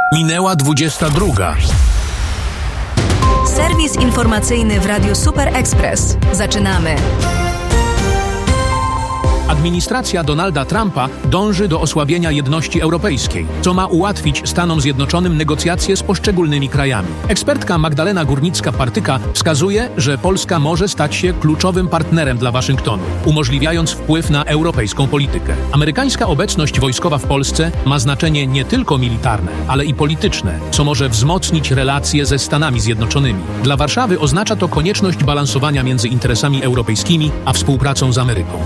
Minęła 22. Serwis informacyjny w Radiu Super Express. Zaczynamy. Administracja Donalda Trumpa dąży do osłabienia jedności europejskiej, co ma ułatwić Stanom Zjednoczonym negocjacje z poszczególnymi krajami. Ekspertka Magdalena Górnicka-Partyka wskazuje, że Polska może stać się kluczowym partnerem dla Waszyngtonu, umożliwiając wpływ na europejską politykę. Amerykańska obecność wojskowa w Polsce ma znaczenie nie tylko militarne, ale i polityczne, co może wzmocnić relacje ze Stanami Zjednoczonymi. Dla Warszawy oznacza to konieczność balansowania między interesami europejskimi a współpracą z Ameryką.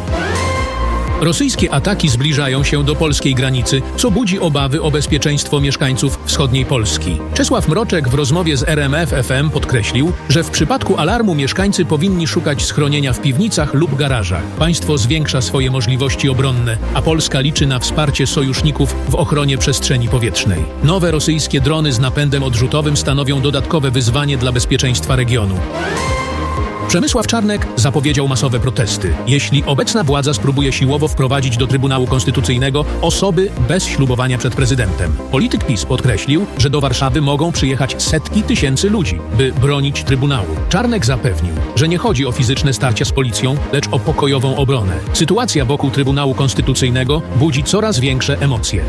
Rosyjskie ataki zbliżają się do polskiej granicy, co budzi obawy o bezpieczeństwo mieszkańców wschodniej Polski. Czesław Mroczek w rozmowie z RMF FM podkreślił, że w przypadku alarmu mieszkańcy powinni szukać schronienia w piwnicach lub garażach. Państwo zwiększa swoje możliwości obronne, a Polska liczy na wsparcie sojuszników w ochronie przestrzeni powietrznej. Nowe rosyjskie drony z napędem odrzutowym stanowią dodatkowe wyzwanie dla bezpieczeństwa regionu. Przemysław Czarnek zapowiedział masowe protesty, jeśli obecna władza spróbuje siłowo wprowadzić do Trybunału Konstytucyjnego osoby bez ślubowania przed prezydentem. Polityk PiS podkreślił, że do Warszawy mogą przyjechać setki tysięcy ludzi, by bronić Trybunału. Czarnek zapewnił, że nie chodzi o fizyczne starcia z policją, lecz o pokojową obronę. Sytuacja wokół Trybunału Konstytucyjnego budzi coraz większe emocje.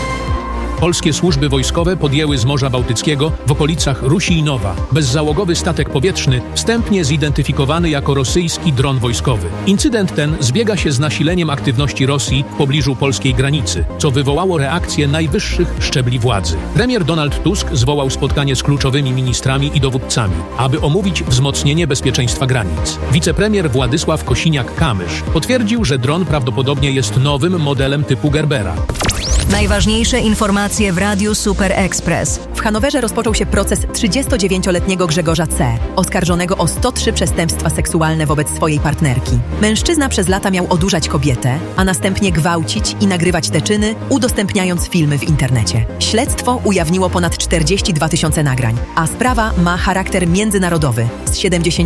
Polskie służby wojskowe podjęły z Morza Bałtyckiego w okolicach Rusijnowa bezzałogowy statek powietrzny wstępnie zidentyfikowany jako rosyjski dron wojskowy. Incydent ten zbiega się z nasileniem aktywności Rosji w pobliżu polskiej granicy, co wywołało reakcję najwyższych szczebli władzy. Premier Donald Tusk zwołał spotkanie z kluczowymi ministrami i dowódcami, aby omówić wzmocnienie bezpieczeństwa granic. Wicepremier Władysław Kosiniak-Kamysz potwierdził, że dron prawdopodobnie jest nowym modelem typu Gerbera. Najważniejsze informacje w Radiu Super Express. W Hanowerze rozpoczął się proces 39-letniego Grzegorza C., oskarżonego o 103 przestępstwa seksualne wobec swojej partnerki. Mężczyzna przez lata miał odurzać kobietę, a następnie gwałcić i nagrywać te czyny, udostępniając filmy w internecie. Śledztwo ujawniło ponad 42 000 nagrań, a sprawa ma charakter międzynarodowy z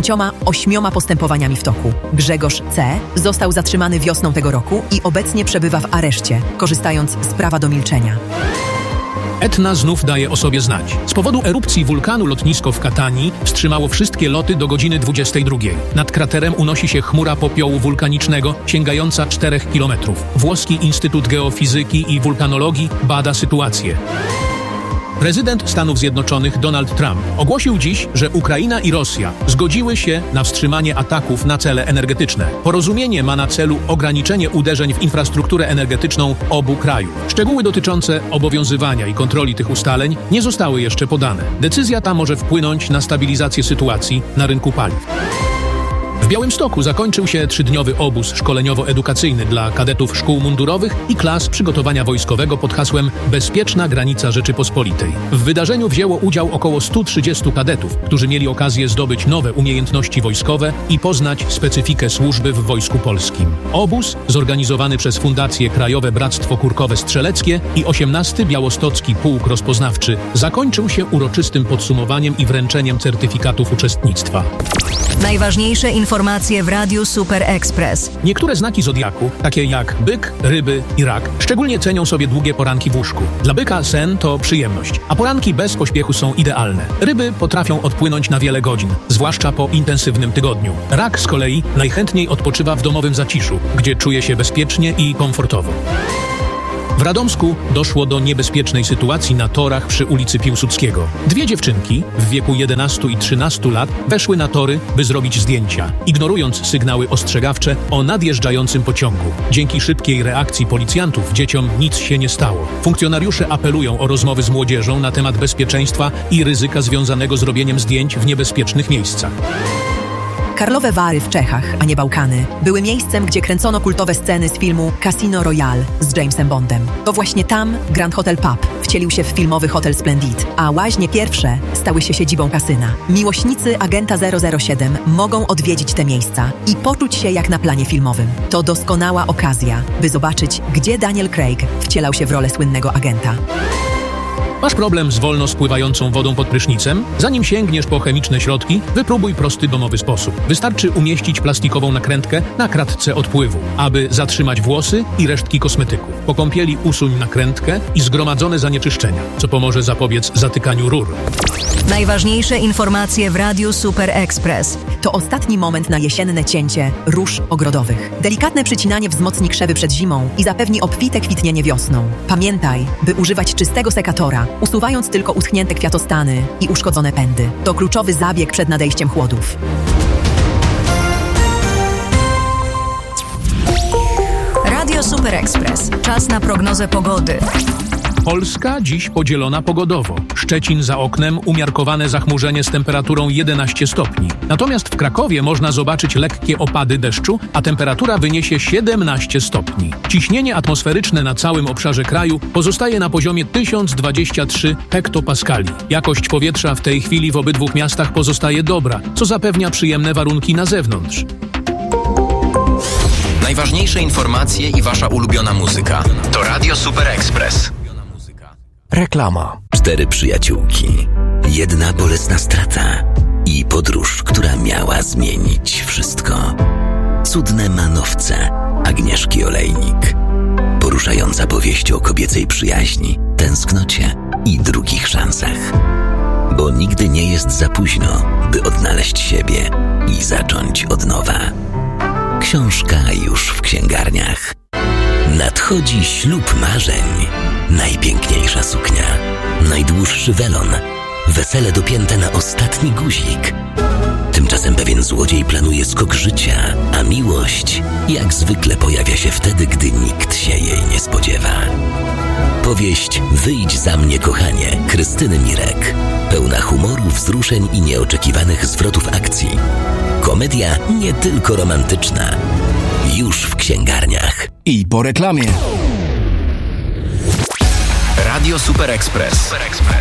78 postępowaniami w toku. Grzegorz C. został zatrzymany wiosną tego roku i obecnie przebywa w areszcie, korzystając z prawa do milczenia. Etna znów daje o sobie znać. Z powodu erupcji wulkanu lotnisko w Katanii wstrzymało wszystkie loty do godziny 22. Nad kraterem unosi się chmura popiołu wulkanicznego sięgająca 4 kilometrów. Włoski Instytut Geofizyki i Wulkanologii bada sytuację. Prezydent Stanów Zjednoczonych Donald Trump ogłosił dziś, że Ukraina i Rosja zgodziły się na wstrzymanie ataków na cele energetyczne. Porozumienie ma na celu ograniczenie uderzeń w infrastrukturę energetyczną obu krajów. Szczegóły dotyczące obowiązywania i kontroli tych ustaleń nie zostały jeszcze podane. Decyzja ta może wpłynąć na stabilizację sytuacji na rynku paliw. W Białymstoku zakończył się 3-dniowy obóz szkoleniowo-edukacyjny dla kadetów szkół mundurowych i klas przygotowania wojskowego pod hasłem Bezpieczna granica Rzeczypospolitej. W wydarzeniu wzięło udział około 130 kadetów, którzy mieli okazję zdobyć nowe umiejętności wojskowe i poznać specyfikę służby w Wojsku Polskim. Obóz, zorganizowany przez Fundację Krajowe Bractwo Kurkowe Strzeleckie i 18. Białostocki Pułk Rozpoznawczy, zakończył się uroczystym podsumowaniem i wręczeniem certyfikatów uczestnictwa. Najważniejsze informacje w Radiu Super Express. Niektóre znaki zodiaku, takie jak byk, ryby i rak, szczególnie cenią sobie długie poranki w łóżku. Dla byka sen to przyjemność, a poranki bez pośpiechu są idealne. Ryby potrafią odpłynąć na wiele godzin, zwłaszcza po intensywnym tygodniu. Rak z kolei najchętniej odpoczywa w domowym zaciszu, gdzie czuje się bezpiecznie i komfortowo. W Radomsku doszło do niebezpiecznej sytuacji na torach przy ulicy Piłsudskiego. 2 dziewczynki w wieku 11 i 13 lat weszły na tory, by zrobić zdjęcia, ignorując sygnały ostrzegawcze o nadjeżdżającym pociągu. Dzięki szybkiej reakcji policjantów dzieciom nic się nie stało. Funkcjonariusze apelują o rozmowy z młodzieżą na temat bezpieczeństwa i ryzyka związanego z robieniem zdjęć w niebezpiecznych miejscach. Karlowe Wary w Czechach, a nie Bałkany, były miejscem, gdzie kręcono kultowe sceny z filmu Casino Royale z Jamesem Bondem. To właśnie tam Grand Hotel Pub wcielił się w filmowy Hotel Splendid, a łaźnie pierwsze stały się siedzibą kasyna. Miłośnicy Agenta 007 mogą odwiedzić te miejsca i poczuć się jak na planie filmowym. To doskonała okazja, by zobaczyć, gdzie Daniel Craig wcielał się w rolę słynnego agenta. Masz problem z wolno spływającą wodą pod prysznicem? Zanim sięgniesz po chemiczne środki, wypróbuj prosty domowy sposób. Wystarczy umieścić plastikową nakrętkę na kratce odpływu, aby zatrzymać włosy i resztki kosmetyków. Po kąpieli usuń nakrętkę i zgromadzone zanieczyszczenia, co pomoże zapobiec zatykaniu rur. Najważniejsze informacje w Radiu Super Express. To ostatni moment na jesienne cięcie róż ogrodowych. Delikatne przycinanie wzmocni krzewy przed zimą i zapewni obfite kwitnienie wiosną. Pamiętaj, by używać czystego sekatora, usuwając tylko uschnięte kwiatostany i uszkodzone pędy. To kluczowy zabieg przed nadejściem chłodów. Radio Super Express. Czas na prognozę pogody. Polska dziś podzielona pogodowo. Szczecin za oknem, umiarkowane zachmurzenie z temperaturą 11 stopni. Natomiast w Krakowie można zobaczyć lekkie opady deszczu, a temperatura wyniesie 17 stopni. Ciśnienie atmosferyczne na całym obszarze kraju pozostaje na poziomie 1023 hektopaskali. Jakość powietrza w tej chwili w obydwu miastach pozostaje dobra, co zapewnia przyjemne warunki na zewnątrz. Najważniejsze informacje i wasza ulubiona muzyka. To Radio Super Express. Reklama. 4 przyjaciółki, jedna bolesna strata i podróż, która miała zmienić wszystko. Cudne manowce Agnieszki Olejnik. Poruszająca powieść o kobiecej przyjaźni, tęsknocie i drugich szansach. Bo nigdy nie jest za późno, by odnaleźć siebie i zacząć od nowa. Książka już w księgarniach. Nadchodzi ślub marzeń. Najpiękniejsza suknia, najdłuższy welon, wesele dopięte na ostatni guzik. Tymczasem pewien złodziej planuje skok życia, a miłość jak zwykle pojawia się wtedy, gdy nikt się jej nie spodziewa. Powieść Wyjdź za mnie, kochanie, Krystyny Mirek. Pełna humoru, wzruszeń i nieoczekiwanych zwrotów akcji. Komedia nie tylko romantyczna. Już w księgarniach. I po reklamie. Radio Super Express.